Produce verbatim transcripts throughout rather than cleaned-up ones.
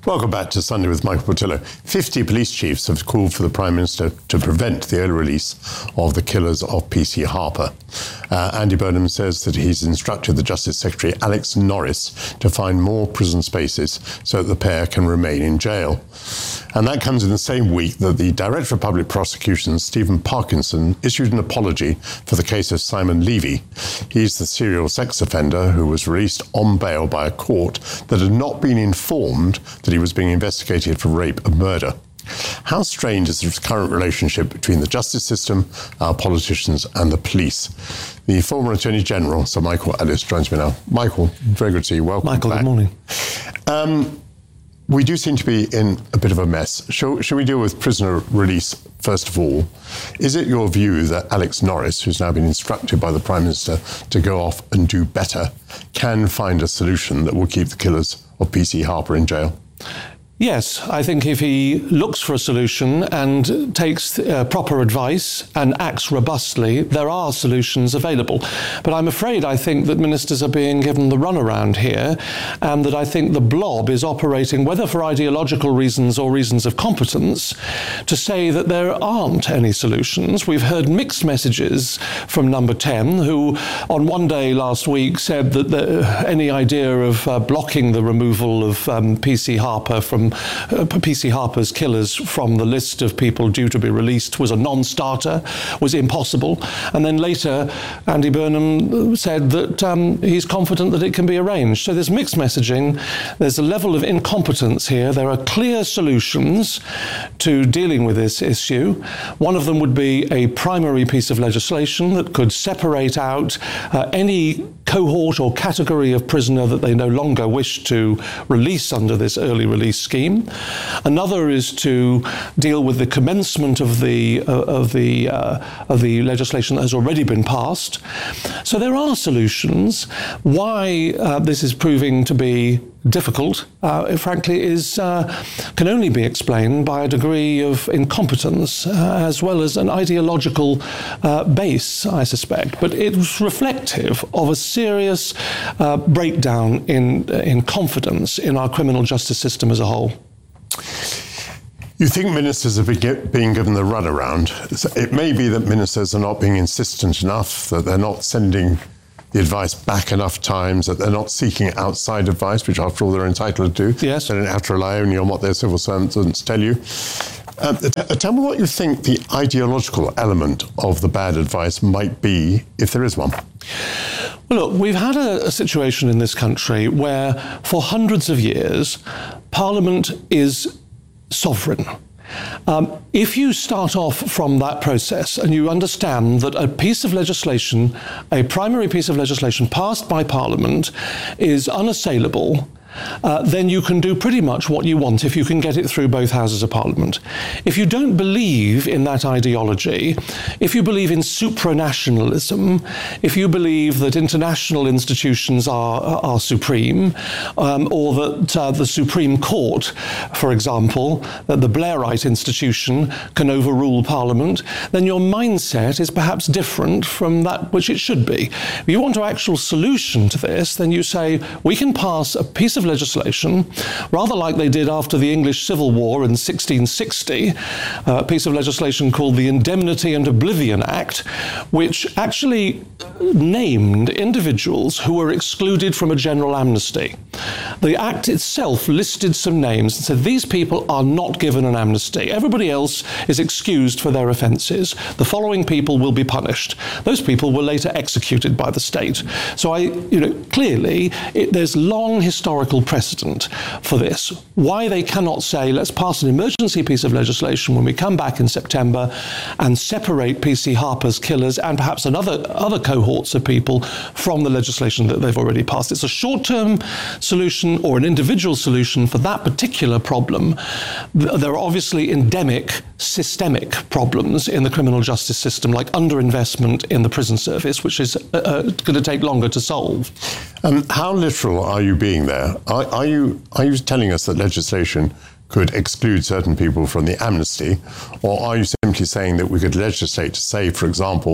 Welcome back to Sunday with Michael Portillo. fifty police chiefs have called for the Prime Minister to prevent the early release of the killers of P C Harper. Uh, Andy Burnham says that he's instructed the Justice Secretary, Alex Norris, to find more prison spaces so that the pair can remain in jail. And that comes in the same week that the Director of Public Prosecution, Stephen Parkinson, issued an apology for the case of Simon Levy. He's the serial sex offender who was released on bail by a court that had not been informed that he was being investigated for rape and murder. How strange is the current relationship between the justice system, our politicians and the police? The former Attorney General, Sir Michael Ellis, joins me now. Michael, very good to see you. Welcome Michael, back. Good morning. Um, we do seem to be in a bit of a mess. Shall, shall we deal with prisoner release first of all? Is it your view that Alex Norris, who's now been instructed by the Prime Minister to go off and do better, can find a solution that will keep the killers of P C Harper in jail? Yes, I think if he looks for a solution and takes uh, proper advice and acts robustly, there are solutions available. But I'm afraid I think that ministers are being given the runaround here, and that I think the blob is operating, whether for ideological reasons or reasons of competence, to say that there aren't any solutions. We've heard mixed messages from Number ten, who on one day last week said that the, any idea of uh, blocking the removal of um, P C Harper from Uh, P C Harper's killers from the list of people due to be released was a non-starter, was impossible. And then later, Andy Burnham said that um, he's confident that it can be arranged. So there's mixed messaging. There's a level of incompetence here. There are clear solutions to dealing with this issue. One of them would be a primary piece of legislation that could separate out uh, any cohort or category of prisoner that they no longer wish to release under this early release scheme. Another is to deal with the commencement of the uh, of the uh, of the legislation that has already been passed. So there are solutions. Why uh, this is proving to be difficult, uh, frankly, is uh, can only be explained by a degree of incompetence uh, as well as an ideological uh, base, I suspect. But it's reflective of a serious uh, breakdown in in confidence in our criminal justice system as a whole. You think ministers are being given the runaround. It may be that ministers are not being insistent enough, that they're not sending the advice back enough times, that they're not seeking outside advice, which after all they're entitled to do. Yes. They don't have to rely only on what their civil servants tell you. Um, t- tell me what you think the ideological element of the bad advice might be, if there is one. Well, look, we've had a, a situation in this country where for hundreds of years, Parliament is sovereign. Um, if you start off from that process and you understand that a piece of legislation, a primary piece of legislation passed by Parliament is unassailable, Uh, then you can do pretty much what you want if you can get it through both houses of Parliament. If you don't believe in that ideology, if you believe in supranationalism, if you believe that international institutions are, are supreme, um, or that uh, the Supreme Court, for example, that the Blairite institution can overrule Parliament, then your mindset is perhaps different from that which it should be. If you want an actual solution to this, then you say, we can pass a piece of legislation, rather like they did after the English Civil War in sixteen sixty, a piece of legislation called the Indemnity and Oblivion Act, which actually named individuals who were excluded from a general amnesty. The Act itself listed some names and said these people are not given an amnesty. Everybody else is excused for their offences. The following people will be punished. Those people were later executed by the state. So I, you know, clearly it, there's long historical precedent for this. Why they cannot say, let's pass an emergency piece of legislation when we come back in September and separate P C Harper's killers and perhaps another other cohorts of people from the legislation that they've already passed. It's a short-term solution or an individual solution for that particular problem. There are obviously endemic, systemic problems in the criminal justice system, like underinvestment in the prison service, which is uh, uh, going to take longer to solve. Um, how literal are you being there? Are, are you are you telling us that legislation could exclude certain people from the amnesty, or are you simply saying that we could legislate to say, for example,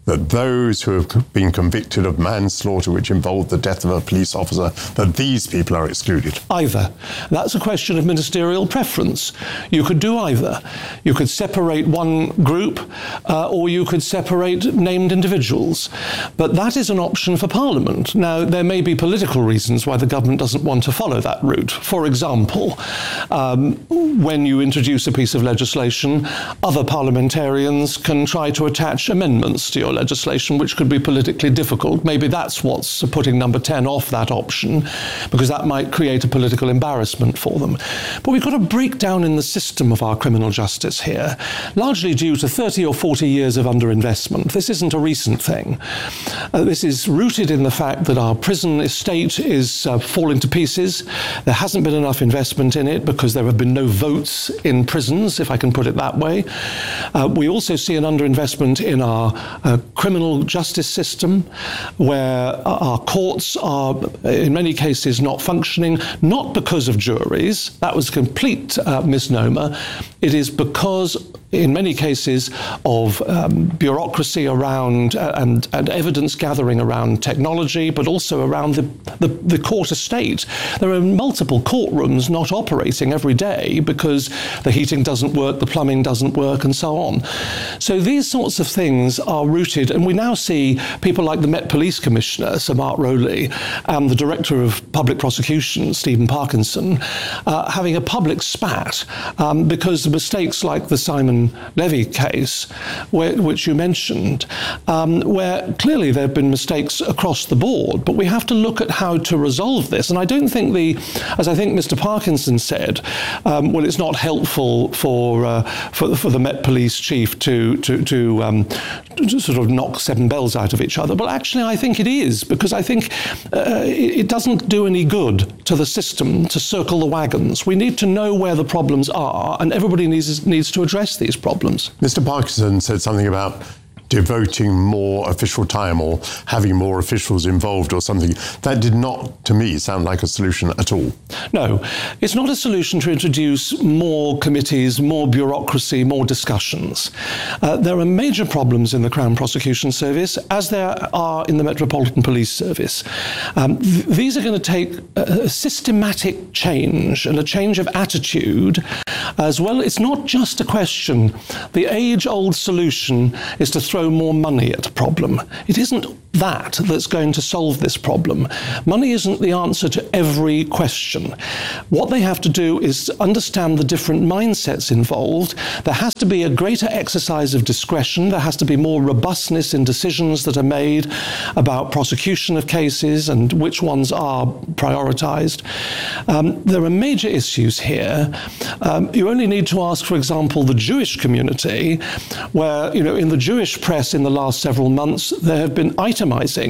that those who have been convicted of manslaughter, which involved the death of a police officer, that these people are excluded? Either. That's a question of ministerial preference. You could do either. You could separate one group, uh, or you could separate named individuals. But that is an option for Parliament. Now, there may be political reasons why the government doesn't want to follow that route. For example, um, when you introduce a piece of legislation, other parliamentarians can try to attach amendments to your legislation, which could be politically difficult. Maybe that's what's putting number ten off that option, because that might create a political embarrassment for them. But we've got a breakdown in the system of our criminal justice here, largely due to thirty or forty years of underinvestment. This isn't a recent thing. Uh, this is rooted in the fact that our prison estate is uh, falling to pieces. There hasn't been enough investment in it because there have been no votes in prisons, if I can put it that way. Uh, we also see an underinvestment in our uh, criminal justice system, where our courts are, in many cases, not functioning, not because of juries. That was a complete uh, misnomer. It is because, in many cases, of um, bureaucracy around uh, and, and evidence gathering around technology, but also around the, the, the court estate. There are multiple courtrooms not operating every day because the heating doesn't work, the plumbing doesn't work, and so on. So these sorts of things are rooted, and we now see people like the Met Police Commissioner, Sir Mark Rowley, and the Director of Public Prosecution, Stephen Parkinson, uh, having a public spat um, because of mistakes like the Simon Levy case, where, which you mentioned, um, where clearly there have been mistakes across the board, but we have to look at how to resolve this. And I don't think the, as I think Mister Parkinson said, um, well, it's not helpful for uh, for, for the Met Police chief to to to, um, to sort of knock seven bells out of each other. But actually, I think it is, because I think uh, it, it doesn't do any good to the system to circle the wagons. We need to know where the problems are, and everybody needs needs to address these problems. Mister Parkinson said something about devoting more official time or having more officials involved or something. That did not, to me, sound like a solution at all. No, it's not a solution to introduce more committees, more bureaucracy, more discussions. Uh, there are major problems in the Crown Prosecution Service, as there are in the Metropolitan Police Service. Um, th- these are going to take a, a systematic change and a change of attitude as well. It's not just a question. The age-old solution is to throw more money at a problem. It isn't that that's going to solve this problem. Money isn't the answer to every question. What they have to do is understand the different mindsets involved. There has to be a greater exercise of discretion. There has to be more robustness in decisions that are made about prosecution of cases and which ones are prioritized. Um, there are major issues here. Um, you only need to ask, for example, the Jewish community, where, you know, in the Jewish press in the last several months, there have been itemizing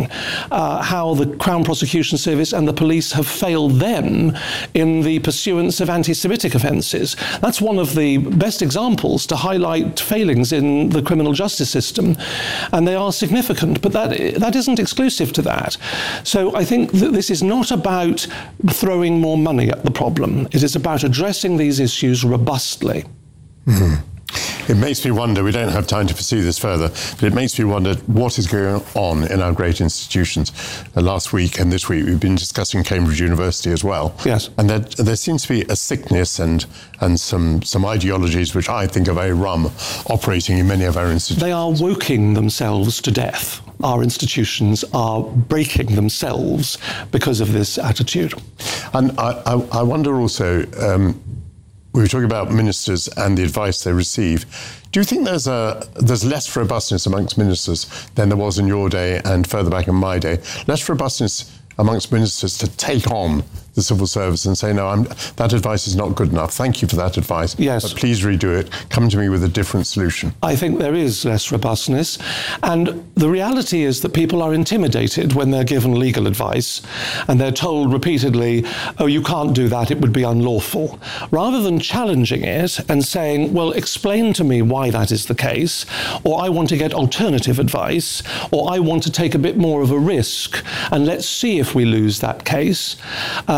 uh, how the Crown Prosecution Service and the police have failed them in the pursuance of anti-Semitic offences. That's one of the best examples to highlight failings in the criminal justice system, and they are significant, but that that isn't exclusive to that. So I think that this is not about throwing more money at the problem. It is about addressing these issues robustly. Mm-hmm. It makes me wonder, we don't have time to pursue this further, but it makes me wonder what is going on in our great institutions. Uh, last week and this week we've been discussing Cambridge University as well. Yes. And there, there seems to be a sickness and and some, some ideologies which I think are very rum operating in many of our institutions. They are woking themselves to death. Our institutions are breaking themselves because of this attitude. And I, I, I wonder also, um, we were talking about ministers and the advice they receive. Do you think there's a there's less robustness amongst ministers than there was in your day and further back in my day? Less robustness amongst ministers to take on the civil service and say, no, I'm, that advice is not good enough. Thank you for that advice. Yes. But please redo it. Come to me with a different solution. I think there is less robustness. And the reality is that people are intimidated when they're given legal advice and they're told repeatedly, oh, you can't do that, it would be unlawful. Rather than challenging it and saying, well, explain to me why that is the case, or I want to get alternative advice, or I want to take a bit more of a risk, and let's see if we lose that case. Uh,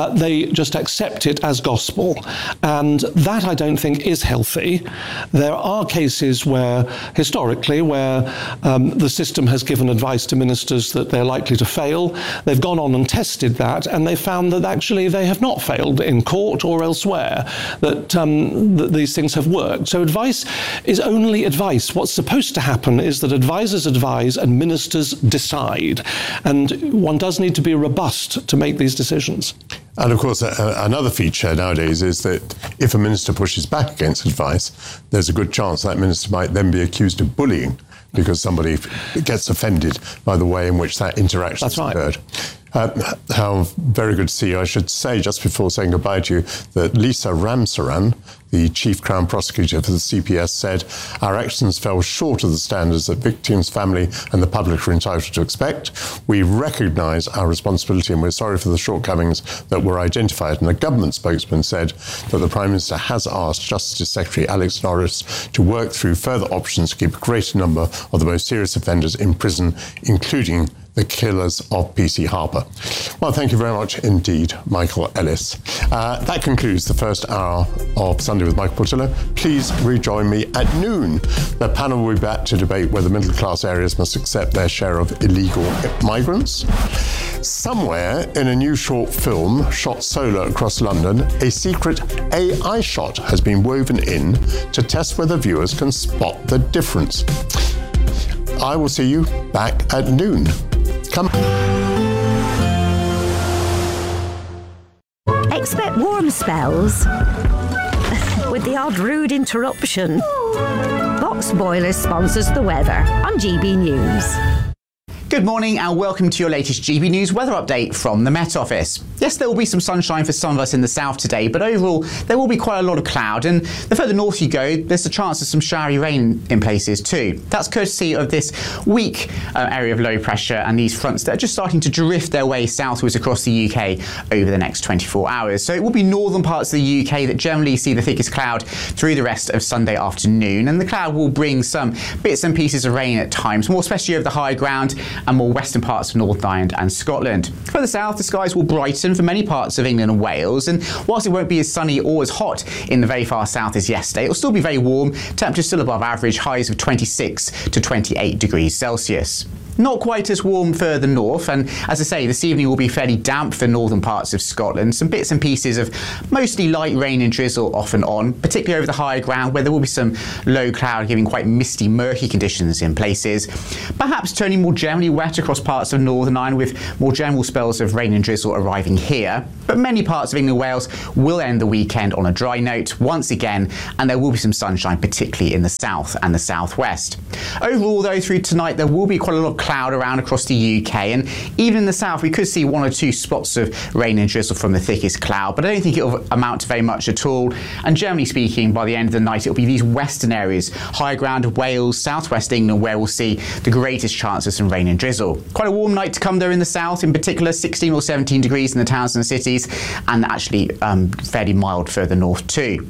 Uh, they just accept it as gospel. And that, I don't think, is healthy. There are cases where, historically, where um, the system has given advice to ministers that they're likely to fail. They've gone on and tested that, and they found that actually they have not failed in court or elsewhere, that, um, that these things have worked. So advice is only advice. What's supposed to happen is that advisors advise and ministers decide. And one does need to be robust to make these decisions. And of course, uh, another feature nowadays is that if a minister pushes back against advice, there's a good chance that minister might then be accused of bullying because somebody gets offended by the way in which that interaction That's has right. occurred. Uh, how very good to see you. I should say, just before saying goodbye to you, that Lisa Ramsaran, the Chief Crown Prosecutor for the C P S, said, our actions fell short of the standards that victims, family and the public are entitled to expect. We recognise our responsibility and we're sorry for the shortcomings that were identified. And a government spokesman said that the Prime Minister has asked Justice Secretary Alex Norris to work through further options to keep a greater number of the most serious offenders in prison, including the killers of P C Harper. Well, thank you very much indeed, Michael Ellis. Uh, that concludes the first hour of Sunday with Michael Portillo. Please rejoin me at noon. The panel will be back to debate whether middle-class areas must accept their share of illegal migrants. Somewhere in a new short film shot solo across London, a secret A I shot has been woven in to test whether viewers can spot the difference. I will see you back at noon. Come. Expect warm spells with the odd rude interruption. Box Boilers sponsors the weather on G B News. Good morning and welcome to your latest G B News weather update from the Met Office. Yes, there will be some sunshine for some of us in the south today, but overall there will be quite a lot of cloud, and the further north you go, there's a chance of some showery rain in places too. That's courtesy of this weak uh, area of low pressure and these fronts that are just starting to drift their way southwards across the U K over the next twenty-four hours. So it will be northern parts of the U K that generally see the thickest cloud through the rest of Sunday afternoon, and the cloud will bring some bits and pieces of rain at times, more especially over the high ground and more western parts of Northern Ireland and Scotland. Further south, the skies will brighten for many parts of England and Wales, and whilst it won't be as sunny or as hot in the very far south as yesterday, it'll still be very warm, temperatures still above average, highs of twenty-six to twenty-eight degrees Celsius. Not quite as warm further north, and as I say, this evening will be fairly damp for northern parts of Scotland. Some bits and pieces of mostly light rain and drizzle off and on, particularly over the higher ground where there will be some low cloud giving quite misty, murky conditions in places. Perhaps turning more generally wet across parts of Northern Ireland with more general spells of rain and drizzle arriving here. But many parts of England and Wales will end the weekend on a dry note once again, and there will be some sunshine, particularly in the south and the southwest. Overall, though, through tonight there will be quite a lot of cloud around across the U K, and even in the south we could see one or two spots of rain and drizzle from the thickest cloud, but I don't think it'll amount to very much at all. And generally speaking, by the end of the night it'll be these western areas, high ground of Wales, southwest England, where we'll see the greatest chance of some rain and drizzle. Quite a warm night to come there in the south, in particular sixteen or seventeen degrees in the towns and cities, and actually um, fairly mild further north too.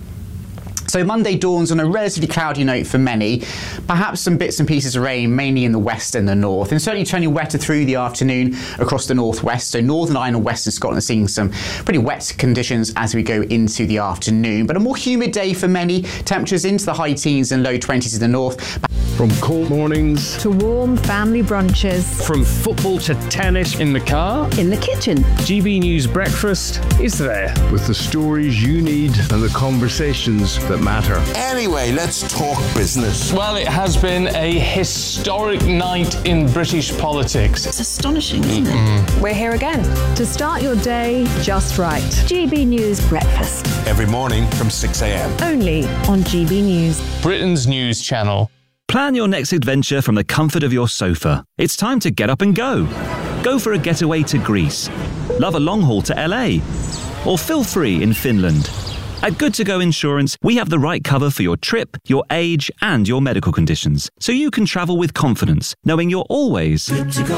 So Monday dawns on a relatively cloudy note for many, perhaps some bits and pieces of rain, mainly in the west and the north, and certainly turning wetter through the afternoon across the northwest. So Northern Ireland and Western Scotland are seeing some pretty wet conditions as we go into the afternoon, but a more humid day for many, temperatures into the high teens and low twenties in the north. From cold mornings To warm family brunches. from football to tennis in the car, In the kitchen. G B News Breakfast is there. With the stories you need and the conversations that matter. Anyway, let's talk business. Well, it has been a historic night in British politics. It's astonishing, isn't it? We're here again. To start your day just right. G B News Breakfast. Every morning from six a.m. Only on G B News. Britain's news channel. Plan your next adventure from the comfort of your sofa. It's time to get up and go. Go for a getaway to Greece. Love a long haul to L A. Or feel free in Finland. At Good To Go Insurance, we have the right cover for your trip, your age, and your medical conditions, so you can travel with confidence, knowing you're always good to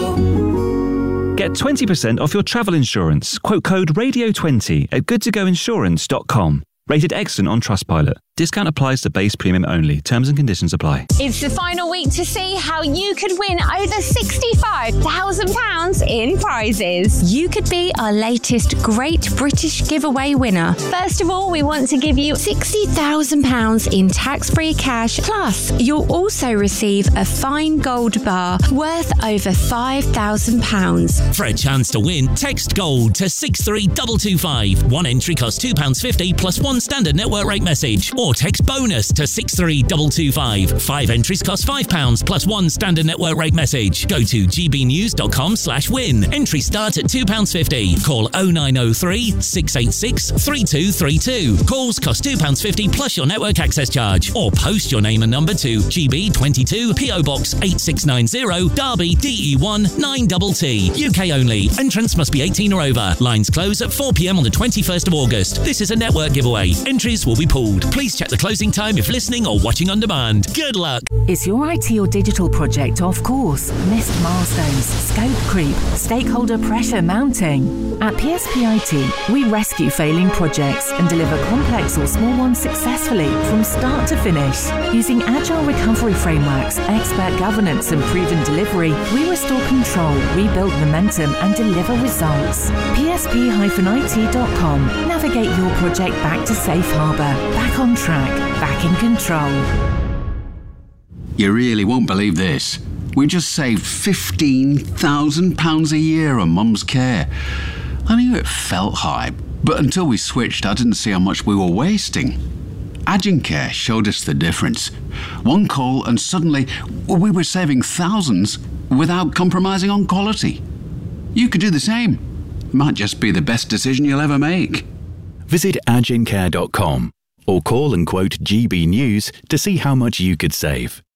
go. Get twenty percent off your travel insurance. Quote code radio twenty at good to go insurance dot com. Rated excellent on Trustpilot. Discount applies to base premium only. Terms and conditions apply. It's the final week to see how you could win over sixty-five thousand pounds in prizes. You could be our latest Great British Giveaway winner. First of all, we want to give you sixty thousand pounds in tax-free cash. Plus, you'll also receive a fine gold bar worth over five thousand pounds. For a chance to win, text GOLD to six three two two five. One entry costs two pounds fifty plus one standard network rate message. Or text BONUS to six three two two five. Five entries cost five pounds plus one standard network rate message. Go to gbnews.com slash win. Entries start at two pounds fifty. Call oh nine oh three, six eight six, three two three two. Calls cost two pounds fifty plus your network access charge. Or post your name and number to G B twenty-two, P O Box eight six nine zero, Derby, D E one nine T T. U K only. Entrants must be eighteen or over. Lines close at four p.m. on the twenty-first of August. This is a network giveaway. Entries will be pooled. Please check the closing time if listening or watching on demand. Good luck. Is your I T or digital project off course? Missed milestones, scope creep, stakeholder pressure mounting? At P S P I T, we rescue failing projects and deliver complex or small ones successfully from start to finish. Using agile recovery frameworks, expert governance and proven delivery, we restore control, rebuild momentum and deliver results. P S P I T dot com. Navigate your project back to safe harbour, back on track, back in control. You really won't believe this. We just saved fifteen thousand pounds a year on Mum's care. I knew it felt high, but until we switched, I didn't see how much we were wasting. Agencare showed us the difference. One call and suddenly we were saving thousands without compromising on quality. You could do the same. Might just be the best decision you'll ever make. Visit agencare dot com or call and quote G B News to see how much you could save.